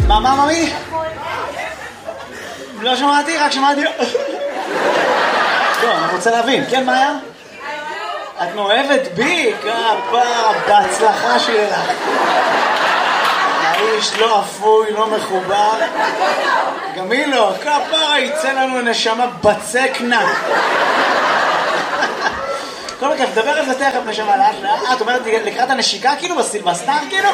מה, ממי? לא שמעתי, רק שמעתי. לא, אני רוצה להבין. כן, מה היה? את מאוהבת בי? כפרה, בהצלחה שלך. האיש לא אפוי, לא מחובר. גם היא לא. כפרה, יצא לנו נשמה בצק נק. כל מקרה, תדבר על זה תכף נשמה לאט לאט. את אומרת לקראת הנשיקה כאילו בסילבסטר כאילו?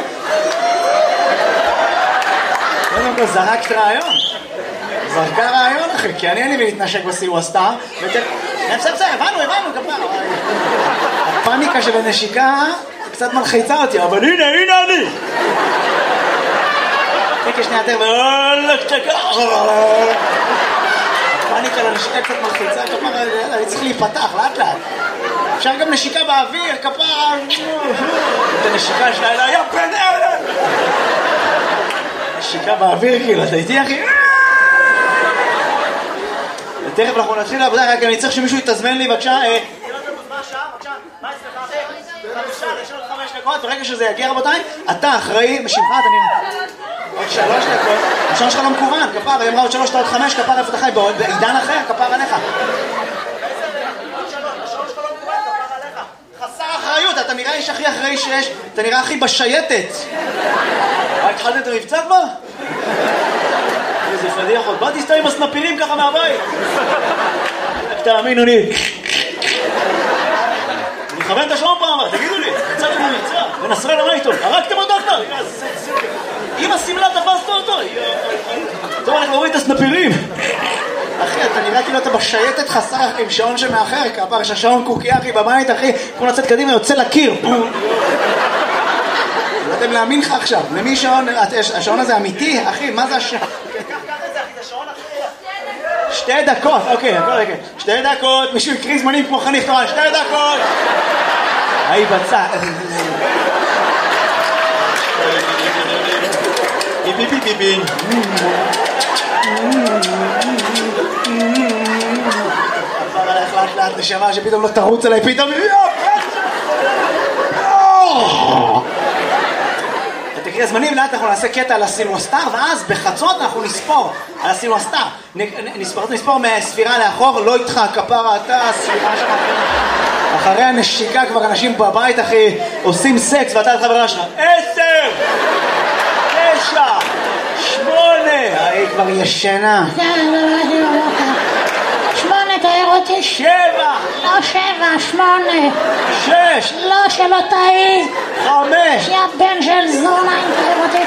קודם כל זרקת רעיון. זרקה רעיון אחי, כי אני אין לי להתנשק בסילבסטר. בסדר, הבנו כפרה. הפאניקה של הנשיקה קצת מלחיצה אותי, אבל הנה אני. תקי שנייה יותר הפאניקה לנשיקה קצת מלחיצה, כפרה, אני צריך להיפתח לאט לאט. אפשר גם נשיקה באוויר, כפרה. את הנשיקה שלה אלה, יא בן ארן! נשיקה באוויר, כאילו, אתה איתי אחי? ותכף אנחנו נתחיל לעבודה, רק אני צריך שמישהו יתזמן לי, בבקשה. מה השעה? בבקשה, מה אצלך? יש עוד 5 דקות, ברגע שזה יגיע רבותיי, אתה אחראי, משמך, עוד 3 דקות, השעון שלך לא מקוון, כפרה, היא אמרה עוד 3 דקות 5, כפרה איפה אתה חי, בעידן אחר, כפרה עליך. אתה נראה איש הכי אחראי שיש, אתה נראה הכי בשייטת. התחלת את המבצע כבר? איזה פדיח עוד, בא תסתכל עם הסנפירים ככה מהבית. תאמינו לי. אני מכוון את השעון פעם, תגידו לי, יצאתם למבצע, ונסראללה מה איתו? הרגתם אותו כבר? עם הסמלה תפסת אותו. טוב, אנחנו רואים את הסנפירים. אחי, אתה נראה כאילו אתה בשייטת חסר עם שעון שמאחר, כפר שהשעון קוקי אחי בבית, אחי, כמו לצאת קדימה, יוצא לקיר. לא יודעים להאמין לך עכשיו, למי שעון, השעון הזה אמיתי, אחי, מה זה השעון? קח את זה, אחי, זה שעון אחי. 2 דקות, אוקיי, 2 דקות, מישהו יקריא זמנים כמו חניך תורה, 2 דקות. היי בצע. ביבי. עבר עליך לאט נשמה שפתאום לא תרוץ עליי פתאום. תקריא זמנים, לאט אנחנו נעשה קטע על הסילבסטר, ואז בחצות אנחנו נספור על הסילבסטר. נספור מהספירה לאחור, לא איתך, כפרה אתה, הספירה שלך. אחרי הנשיקה כבר אנשים בבית אחי עושים סקס ואתה לחברה שלך 10 9 8 היא כבר ישנה 8 תאר אותי 7 לא 7 8 6 לא שלא תאי 5 יא בן של זונה אם תאר אותי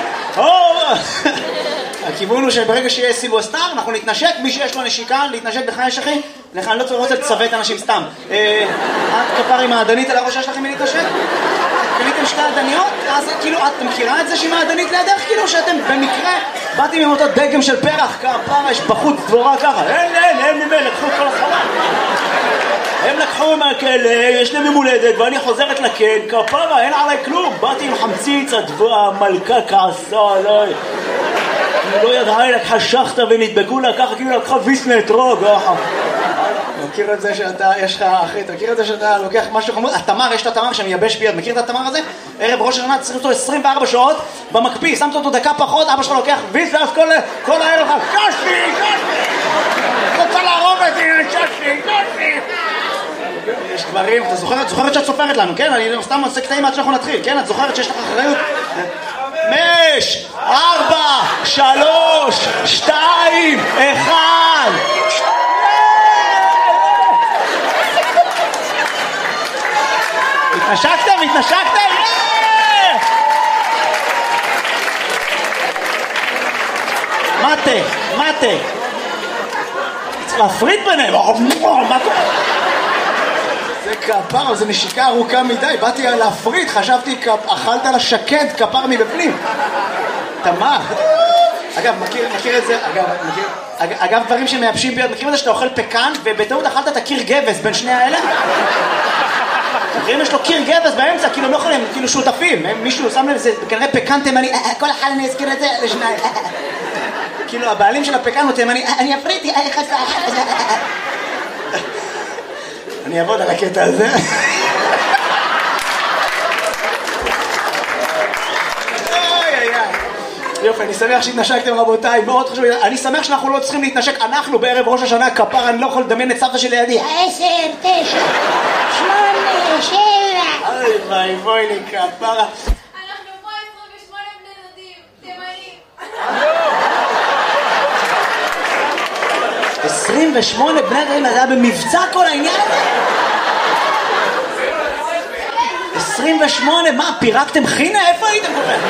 הכיוון הוא שברגע שיהיה סילבסטר אנחנו נתנשק, מי שיש לו נשיקה להתנשק בך יש אחי לך אני לא רוצה לצוות אנשים סתם את כפר עם העדנית על הראש שלכם מלהתנשק? קניתם 2 עדניות? אז כאילו את מכירה את זה שהיא מעדנית לידך? כאילו שאתם במקרה באתם עם אותו דגם של פרח כפר יש בחוץ דבורה ככה אין ממל לקחו כל הסחורה הם לקחו מהכלא, יש להם מולדת ואני חוזרת לכן כפרה אין עליי כלום באתי עם חמציץ המלכה כעסה עליי לא ידעה היא לקחה שחטה ונדבקו לה ככה כאילו לקחה ויסנה אתרוג מכיר את זה שאתה, יש לך אחי, אתה מכיר את זה שאתה לוקח משהו חמוד? התמר, יש את התמר שמייבש ביד, מכיר את התמר הזה? ערב ראש השנה צריך אותו 24 שעות במקפיא, שמת אותו דקה פחות, אבא שלך לוקח ויס ואז כל הערב לך קשי! רוצה להרוג אותי, קשי! יש דברים, אתה זוכרת שאת סופרת לנו, כן? אני סתם עושה קטעים עד שאנחנו נתחיל, כן? את זוכרת שיש לך אחריות? 5 4 3 2 1 התנשקתם? מטה צריך להפריד ביניהם זה כפר, זה נשיקה ארוכה מדי באתי להפריד, חשבתי אכלת לשקד כפר מבפנים תמר אגב, מכיר את זה אגב, דברים שמייבשים ביד מכיר את זה שאתה אוכל פקן ובטעות אכלת את הקיר גבס בין שני האלה אם יש לו קיר גבס באמצע, כאילו הם לא יכולים, כאילו שותפים מישהו שם לב, זה כנראה פקן תימני כל אחד אני אזכיר את זה לשניים כאילו הבעלים של הפקן הוא תימני אני אפריד, אני אעבוד על הקטע הזה יופי, אני שמח שהתנשקתם רבותיי, מאוד חשוב. אני שמח שאנחנו לא צריכים להתנשק, אנחנו בערב ראש השנה כפר, אני לא יכול לדמיין את סבתא שלי לידי. 10, 9, 8, 7. אוי בואי לי כפרה. אנחנו פה 28 בני דודים, תימאים. 28 בני דודים, זה היה במבצע כל העניין הזה? 28, מה, פירקתם חינה? איפה הייתם כל כך?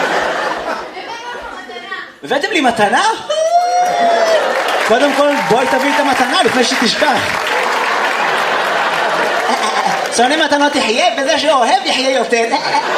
הבאתם לי מתנה? קודם כל בואי תביא את המתנה לפני שתשכח. שונא מתנות יחיה, וזה שאוהב יחיה יותר.